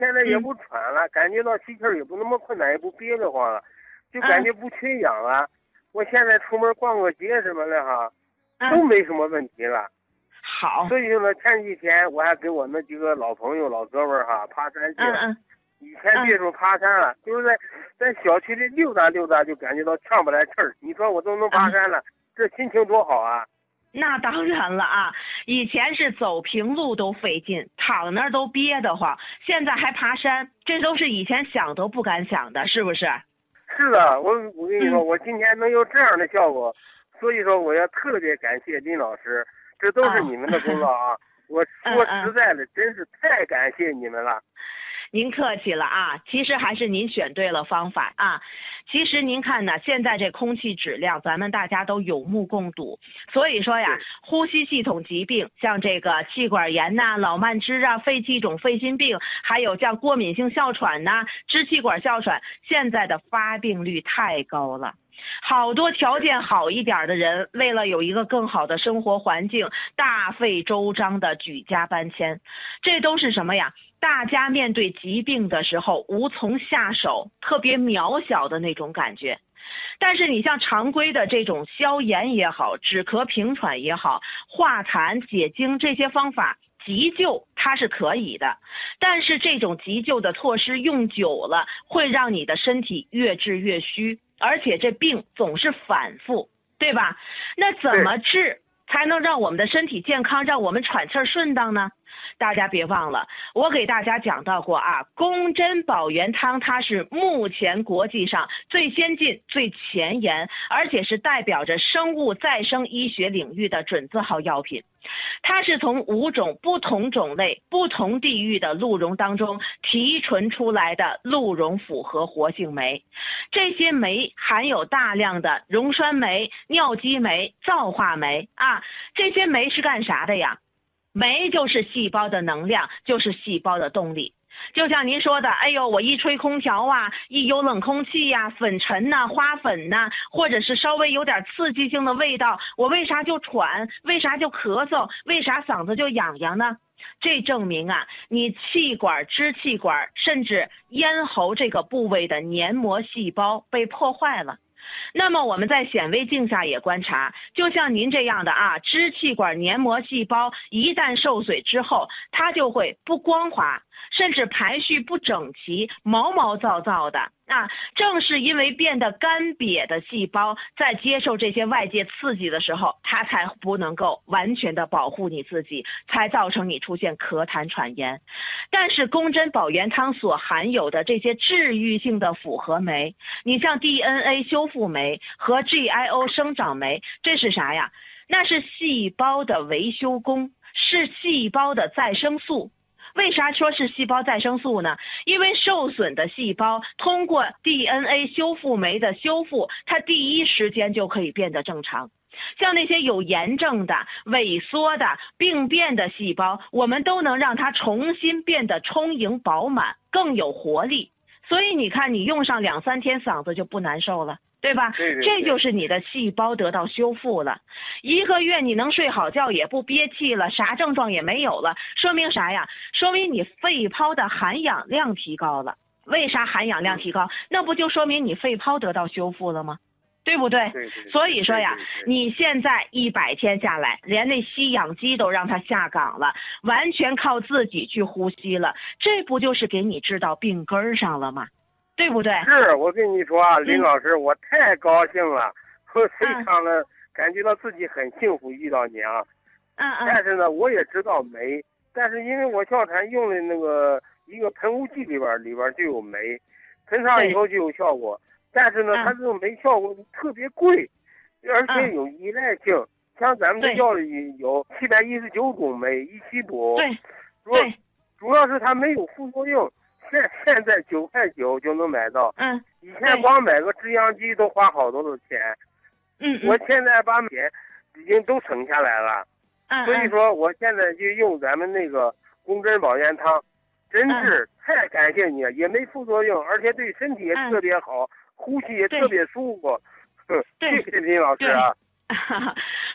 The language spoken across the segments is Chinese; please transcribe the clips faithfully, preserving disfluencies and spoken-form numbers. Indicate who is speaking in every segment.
Speaker 1: 现在也不喘了，感觉到吸气儿也不那么困难，也不憋得慌了，就感觉不缺氧了。我现在出门逛个街什么的哈，都没什么问题了。
Speaker 2: 好，
Speaker 1: 所以说呢，前几天我还跟我那几个老朋友、老哥们儿哈爬山去了。
Speaker 2: 嗯嗯。
Speaker 1: 以前别说爬山了，就是在在小区里溜达溜达，就感觉到呛不来气儿。你说我都能爬山了，这心情多好啊！
Speaker 2: 那当然了啊，以前是走平路都费劲，躺那儿都憋得慌，现在还爬山，这都是以前想都不敢想的，是不是？
Speaker 1: 是的，我我跟你说，我今天能有这样的效果，所以说我要特别感谢林老师，这都是你们的功劳啊！我说实在的，真是太感谢你们了。
Speaker 2: 您客气了啊，其实还是您选对了方法啊。其实您看呢，现在这空气质量咱们大家都有目共睹，所以说呀，呼吸系统疾病像这个气管炎呐、老慢支啊、肺气肿、肺心病，还有像过敏性哮喘呐、支气管哮喘，现在的发病率太高了。好多条件好一点的人，为了有一个更好的生活环境，大费周章的举家搬迁，这都是什么呀？大家面对疾病的时候无从下手，特别渺小的那种感觉。但是你像常规的这种消炎也好，止咳平喘也好，化痰解痉这些方法，急救它是可以的，但是这种急救的措施用久了，会让你的身体越治越虚，而且这病总是反复，对吧？那怎么治才能让我们的身体健康，让我们喘气儿顺当呢？大家别忘了，我给大家讲到过啊，宫针保元汤它是目前国际上最先进、最前沿，而且是代表着生物再生医学领域的准字号药品。它是从五种不同种类、不同地域的鹿茸当中提纯出来的鹿茸复合活性酶，这些酶含有大量的溶栓酶、尿激酶、皂化酶啊，这些酶是干啥的呀？酶就是细胞的能量，就是细胞的动力。就像您说的，哎呦，我一吹空调啊，一有冷空气呀、啊，粉尘呐、啊、花粉呐、啊，或者是稍微有点刺激性的味道，我为啥就喘？为啥就咳嗽？为啥嗓子就痒痒呢？这证明啊，你气管、支气管甚至咽喉这个部位的黏膜细胞被破坏了。那么我们在显微镜下也观察，就像您这样的啊，支气管黏膜细胞一旦受损之后，它就会不光滑，甚至排序不整齐，毛毛躁躁的啊。正是因为变得干瘪的细胞在接受这些外界刺激的时候，它才不能够完全的保护你自己，才造成你出现咳痰喘炎。但是宫针保元汤所含有的这些治愈性的复合酶，你像 D N A 修复酶和 G I O 生长酶，这是啥呀？那是细胞的维修工，是细胞的再生素。为啥说是细胞再生素呢？因为受损的细胞通过 D N A 修复酶的修复，它第一时间就可以变得正常。像那些有炎症的、萎缩的、病变的细胞，我们都能让它重新变得充盈饱满，更有活力。所以你看，你用上两三天，嗓子就不难受了，对吧？
Speaker 1: 对对对，
Speaker 2: 这就是你的细胞得到修复了。一个月你能睡好觉，也不憋气了，啥症状也没有了，说明啥呀？说明你肺泡的含氧量提高了。为啥含氧量提高？那不就说明你肺泡得到修复了吗？对不对？
Speaker 1: 对对对，
Speaker 2: 所以说呀，
Speaker 1: 对对对，
Speaker 2: 你现在一百天下来，连那吸氧机都让它下岗了，完全靠自己去呼吸了，这不就是给你治到病根儿上了吗？对不对？
Speaker 1: 是，我跟你说啊，林老师，嗯、我太高兴了，我非常的感觉到自己很幸福遇到你啊。
Speaker 2: 嗯嗯。
Speaker 1: 但是呢，我也知道酶，但是因为我哮喘用的那个一个喷雾剂里边里边就有酶，喷上以后就有效果。但是呢，它这种酶效果特别贵，而且有依赖性。嗯、像咱们的药里有七百一十九种酶一起补，
Speaker 2: 对，
Speaker 1: 主主要是它没有副作用。现现在九块九就能买到，
Speaker 2: 嗯，
Speaker 1: 以前光买个制氧机都花好多的钱，
Speaker 2: 嗯，
Speaker 1: 我现在把钱已经都省下来了，
Speaker 2: 嗯，
Speaker 1: 所以说我现在就用咱们那个宫针保元汤，真是太感谢你了，也没副作用，而且对身体也特别好。呼吸也特别舒服，嗯，谢谢林老师啊。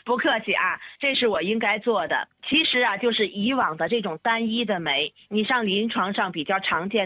Speaker 2: 不客气啊，这是我应该做的。其实啊，就是以往的这种单一的酶，你上临床上比较常见